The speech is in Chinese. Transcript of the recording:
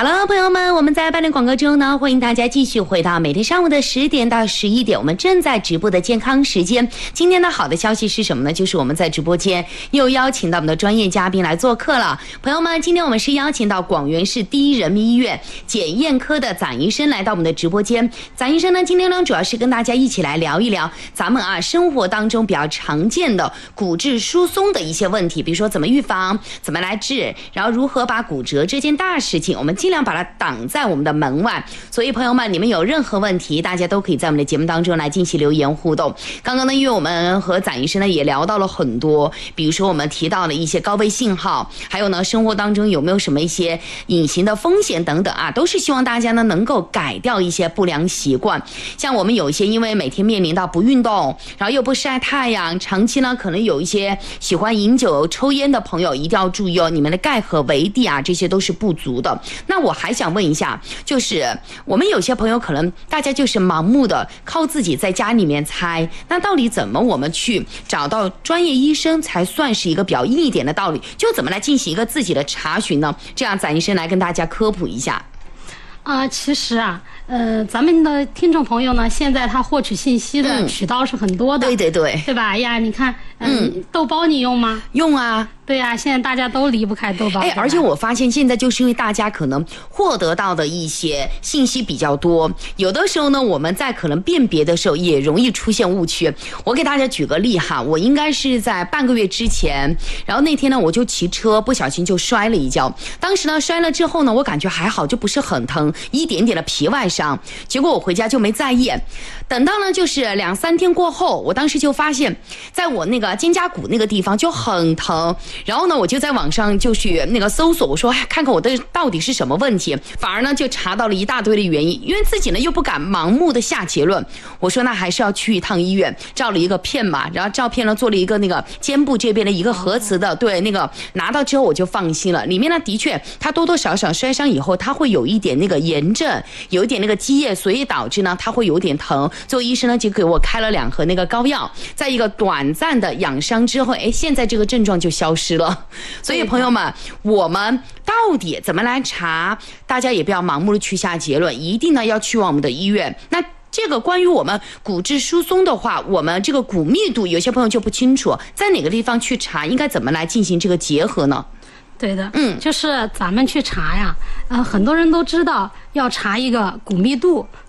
好了，朋友们，我们在半点广告中呢，欢迎大家继续回到每天上午的10点到11点，我们正在直播的健康时间。今天的好的消息是什么呢？就是我们在直播间又邀请到我们的专业嘉宾来做客了。朋友们，今天我们是邀请到广元市第一人民医院检验科的展医生来到我们的直播间。展医生呢，今天呢主要是跟大家一起来聊一聊咱们生活当中比较常见的骨质疏松的一些问题，比如说怎么预防，怎么来治，然后如何把骨折这件大事情我们尽量把它挡在我们的门外。所以朋友们，你们有任何问题，大家都可以在我们的节目当中来进行留言互动。刚刚呢，因为我们和展医生呢也聊到了很多，比如说我们提到了一些高危信号，还有呢生活当中有没有什么一些隐形的风险等等都是希望大家呢能够改掉一些不良习惯。像我们有一些因为每天面临到不运动，然后又不晒太阳，长期呢可能有一些喜欢饮酒抽烟的朋友一定要注意你们的钙和维 D 这些都是不足的。那我还想问一下，就是我们有些朋友可能大家就是盲目的靠自己在家里面猜，那到底怎么我们去找到专业医生才算是一个比较硬一点的道理，就怎么来进行一个自己的查询呢？这样展医生来跟大家科普一下。 其实咱们的听众朋友呢，现在他获取信息的渠道是很多的，对吧？呀，你看，豆包你用吗？ 用啊。 对呀，现在大家都离不开豆包。 而且我发现现在就是因为大家可能获得到的一些信息比较多，有的时候呢，我们在可能辨别的时候也容易出现误区。我给大家举个例哈，我应该是在半个月之前，然后那天呢，我就骑车不小心就摔了一跤。当时呢，摔了之后呢，我感觉还好，就不是很疼，一点点的皮外伤。结果我回家就没在意，等到呢就是2-3天过后，我当时就发现，在我那个肩胛骨那个地方就很疼。然后呢，我就在网上就去那个搜索，我说看看我的到底是什么问题，反而呢就查到了一大堆的原因，因为自己呢又不敢盲目的下结论，我说那还是要去一趟医院，照了一个片嘛，然后照片呢做了一个那个肩部这边的一个核磁的，对，那个拿到之后我就放心了，里面呢的确它多多少少摔伤以后，它会有一点那个炎症，有一点那个积液，所以导致呢它会有点疼，最后医生呢就给我开了2盒那个膏药，在一个短暂的养伤之后，现在这个症状就消失了。所以朋友们，我们到底怎么来查？大家也不要盲目的去下结论，一定呢要去往我们的医院。那这个关于我们骨质疏松的话，我们这个骨密度有些朋友就不清楚，在哪个地方去查，应该怎么来进行这个结合呢？ 对的，就是咱们去查呀，很多人都知道要查一个骨密度，